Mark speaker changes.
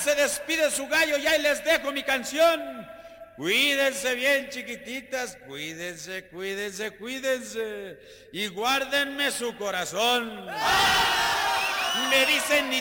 Speaker 1: se despide su gallo y ahí les dejo mi canción. Cuídense bien, chiquititas, cuídense, cuídense, cuídense y guárdenme su corazón. Me dicen ni